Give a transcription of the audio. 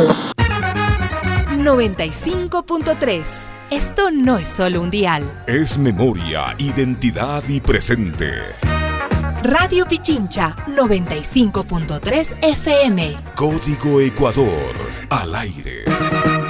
95.3. Esto no es solo un dial. Es memoria, identidad y presente. Radio Pichincha, 95.3 FM. Código Ecuador, al aire.